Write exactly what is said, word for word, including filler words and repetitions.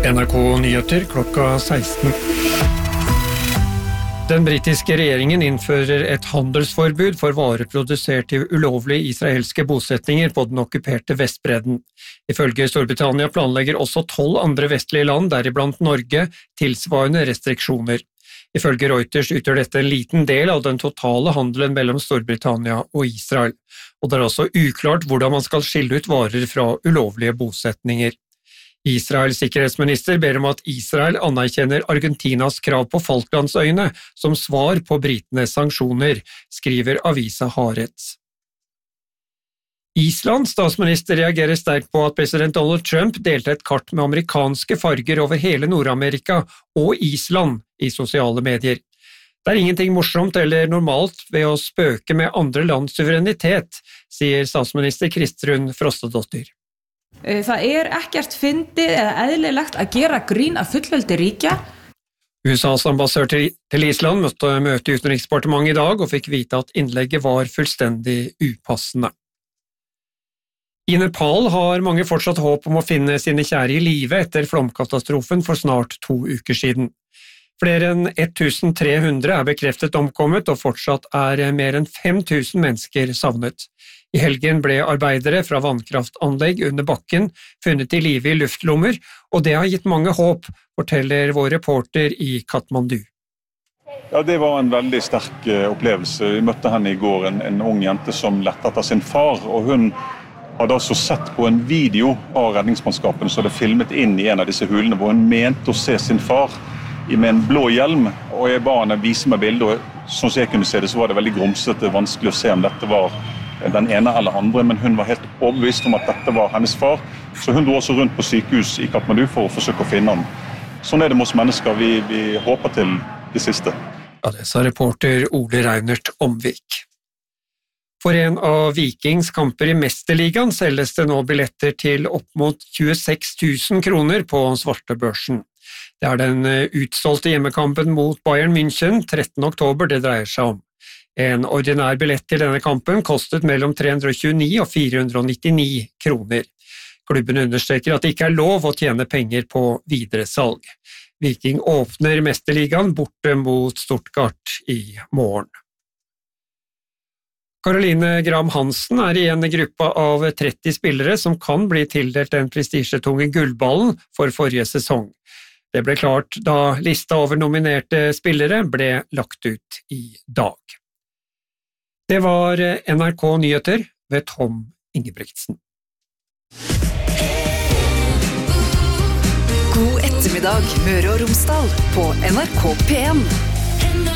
N R K Nyheter klokka seksten. Den britiske regjeringen innfører et handelsforbud for varer produsert i ulovlige israelske bosetninger på den okkuperte Vestbredden. Ifølge Storbritannia planlegger også tolv andre vestlige land, deriblant Norge, tilsvarende restriksjoner. Ifølge Reuters utgjør dette en liten del av den totale handelen mellom Storbritannia og Israel, og det er også uklart hvordan man skal skille ut varer fra ulovlige bosetninger. Israels sikkerhetsminister ber om at Israel anerkjenner Argentinas krav på Falklandsøyene som svar på britenes sanksjoner, skriver avisa Haaretz. Islands statsminister reagerer sterkt på at president Donald Trump delte et kart med amerikanske farger over hele Nord-Amerika og Island i sosiale medier. Det er ingenting morsomt eller normalt ved å spøke med andre lands suverenitet, sier statsminister Kristrún Frostadóttir. Það er ekkert fyndið eða eðlilegt að gera grín af fullveldi ríkja. U S A's ambassadør til Island møtte møte i utenriksdepartementet i dag og fikk vite at innlegget var fullstendig upassende. I Nepal har mange fortsatt håp om å finne sine kjære i live etter flomkatastrofen for snart to uker siden. Flere enn tolv hundre er bekreftet omkommet, og fortsatt er mer enn fem tusen mennesker savnet. I helgen ble arbeidere fra vannkraftanlegg under bakken funnet i live i luftlommer, og det har gitt mange håp, forteller vår reporter i Kathmandu. Ja, det var en veldig sterk opplevelse. Vi møtte henne i går, en, en ung jente som lette etter sin far, og hun hadde altså sett på en video av redningsmannskapen som hadde filmet inn i en av disse hulene, hvor hun mente å se sin far med en blå hjelm, og jeg ba henne vise meg bildet, og sånn som jeg kunne se det, så var det veldig grumsete, vanskelig å se om dette var den ene eller andre, men hun var helt overbevist om at dette var hennes far, så hun dro også rundt på sykehus i Kathmandu for å forsøke å finne ham. Sånn er det med oss mennesker, vi, vi håper til det siste. Ja, det sa reporter Ole Reinert Omvik. For en av Vikings kamper i Mesterligaen selges det nå billetter til opp mot tjueseks tusen kroner på svartebørsen. Det er den utsolgte hjemmekampen mot Bayern München trettende oktober det dreier seg om. En ordinær billett til denne kampen kostet mellom tre hundre og tjueni og fire hundre og nittini kroner. Klubben understreker at det ikke er lov å tjene penger på videresalg. Viking åpner Mesterligaen borte mot Stuttgart i morgen. Caroline Graham Hansen er igjen i gruppa av tretti spillere som kan bli tildelt den prestisjetunge gullballen for forrige sesong. Det ble klart da lista over nominerte spillere ble lagt ut i dag. Det var N R K Nyheter ved Tom Ingebrigtsen. God ettermiddag, Møre og Romsdal på N R K P en.